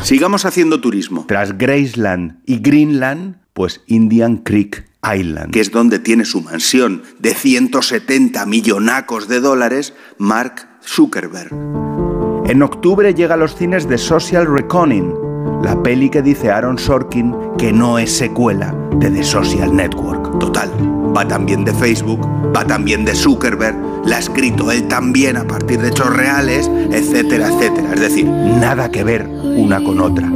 Sigamos haciendo turismo. Tras Graceland y Greenland, pues Indian Creek Island, que es donde tiene su mansión de 170 millonacos de dólares Mark Zuckerberg. En octubre llega a los cines The Social Reckoning, la peli que dice Aaron Sorkin que no es secuela de The Social Network. Total, va también de Facebook, va también de Zuckerberg, la ha escrito él también a partir de hechos reales, etcétera, etcétera. Es decir, nada que ver una con otra.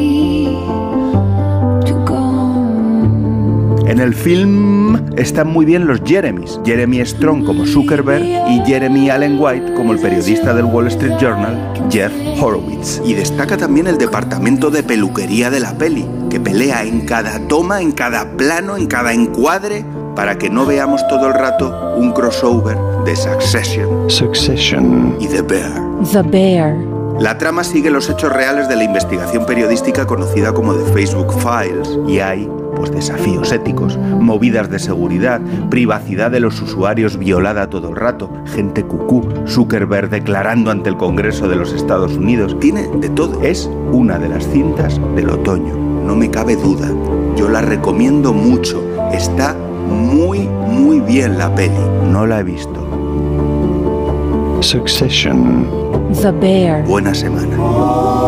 En el film están muy bien los Jeremys, Jeremy Strong como Zuckerberg y Jeremy Allen White como el periodista del Wall Street Journal, Jeff Horowitz. Y destaca también el departamento de peluquería de la peli, que pelea en cada toma, en cada plano, en cada encuadre, para que no veamos todo el rato un crossover de Succession y The Bear. La trama sigue los hechos reales de la investigación periodística conocida como The Facebook Files, y hay pues desafíos éticos, movidas de seguridad, privacidad de los usuarios violada todo el rato, gente cucú, Zuckerberg declarando ante el Congreso de los Estados Unidos. Tiene de todo. Es una de las cintas del otoño. No me cabe duda. Yo la recomiendo mucho. Está muy, muy bien la peli. No la he visto. Succession. The Bear. Buena semana.